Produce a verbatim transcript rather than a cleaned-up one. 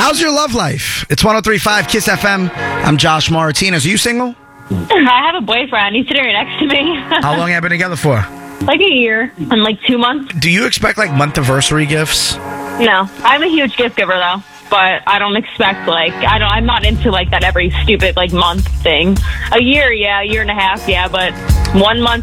How's your love life? It's one oh three point five Kiss F M. I'm Josh Martinez. Are you single? I have a boyfriend. He's sitting right next to me. How long have you been together for? Like a year and like two months. Do you expect like month anniversary gifts? No. I'm a huge gift giver, though. But I don't expect, like, I don't, I'm not into, like, that every stupid, like, month thing. A year, yeah, a year and a half, yeah, but one month